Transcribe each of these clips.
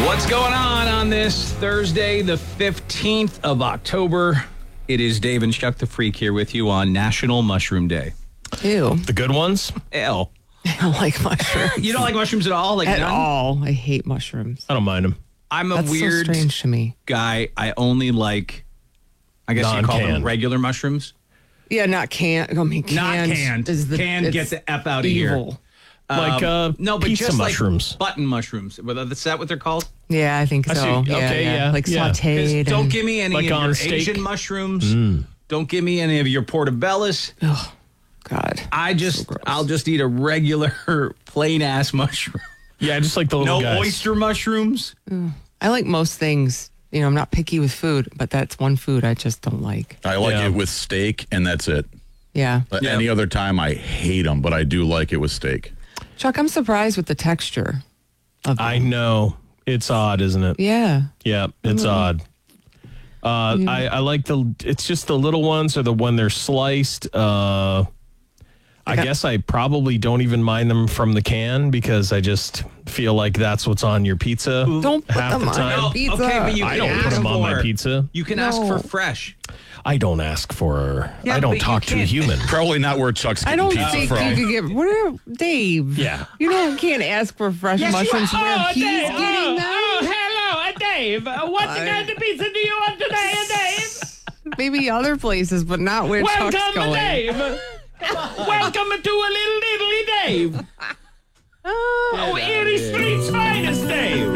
What's going on this Thursday, the 15th of October? It is Dave and Chuck the Freak here with you on National Mushroom Day. Ew. The good ones? Ew. I don't like mushrooms. You don't like mushrooms at all? Like At none? all. I hate mushrooms. I don't mind them. I'm a That's weird so strange to me. guy. I only like, I guess you call them Non-canned. regular mushrooms. Yeah, not canned. I mean, canned. Not canned. Is Canned, get the F out of here. evil. Like No, but pizza just mushrooms. like button mushrooms. Is that what they're called? Yeah, I think I so. see. Okay, yeah, Like yeah. 'Cause sauteed. don't and- give me any Like of on your steak? Asian mushrooms. Don't give me any of your portobellos. Oh, God. I'll just eat a regular plain ass mushroom. Yeah, just like the little No guys. oyster mushrooms. I like most things. You know, I'm not picky with food, but that's one food I just don't like. I like Yeah. it with steak, and that's it. Yeah. Yeah. Any other time, I hate them, but I do like it with steak. Chuck, I'm surprised with the texture of them. I know. It's odd, isn't it? Yeah. Yeah, it's odd. I like it's just the little ones or the when they're sliced. I guess I probably don't even mind them from the can because I just feel like that's what's on your pizza. Don't put half them the on time. your pizza. Okay, but you I can don't put ask them on my for- pizza. You can ask for fresh. I don't ask for. Yeah, I but don't you talk to a can't- human. Probably not where Chuck's I getting don't pizza think from. you could get. Where, Dave? Yeah. You can't ask for fresh mushrooms where he's getting them. hello, Dave. What kind of pizza do you want today, Dave? Maybe other places, but not where Chuck's going. Dave. Welcome to a little Italy, Dave. Oh, Erie Street's finest, Dave.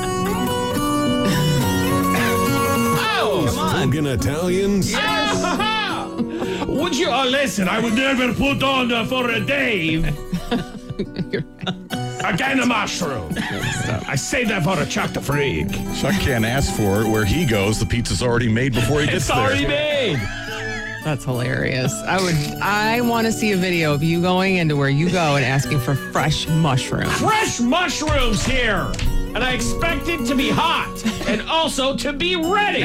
Oh, Come on. Spoken Italians? would you? Oh, listen, I would never put on for a Dave. A can of mushroom. I say that for a Chuck the Freak. Chuck can't ask for it. Where he goes, the pizza's already made before he gets It's already there. made. That's hilarious. I want to see a video of you going into where you go and asking for fresh mushrooms. Fresh mushrooms here. And I expect it to be hot and also to be ready.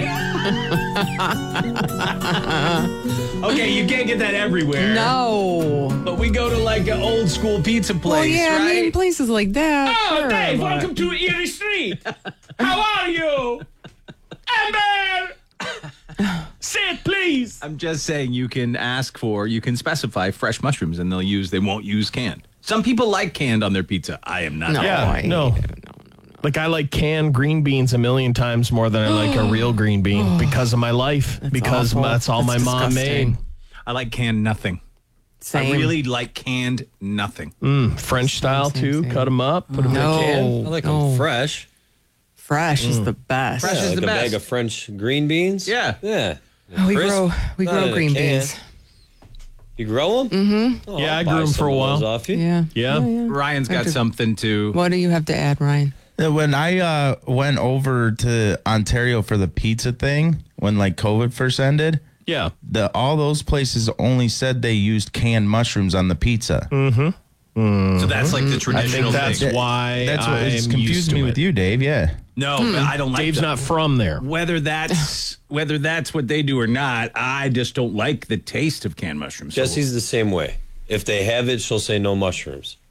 Okay, you can't get that everywhere. No. But we go to like an old school pizza place, Well, yeah, right? I mean, places like that. Oh, sure, Dave, but- welcome to Erie Street. How are you? Amber! Sit, please. I'm just saying you can specify fresh mushrooms and they won't use canned. Some people like canned on their pizza. I am not. No, Yeah, I no. hate it. Like, I like canned green beans a million times more than I like a real green bean because of my life. Because awful. that's all That's my mom disgusting. made. I like canned nothing. Same. I really like canned nothing. French style, too. same. Cut them up, put them No. in a can. I like No. them fresh. Fresh is the best. Fresh is like the a best. bag of French green beans. Yeah. Yeah. We Crisp, grow not in a green can. beans. You grow them? Mm-hmm. Yeah, I grew 'em for a while. Off you. Yeah. Yeah. Ryan's got something to. What do you have to add, Ryan? When I went over to Ontario for the pizza thing, when like COVID first ended, Yeah. all those places only said they used canned mushrooms on the pizza. So that's like the I think traditional that's thing. why That's what I'm it's used confused to me it. with you, Dave. Yeah. No, but I don't like Dave's them. not from there. Whether that's what they do or not, I just don't like the taste of canned mushrooms. So- Jesse's the same way. If they have it, she'll say no mushrooms.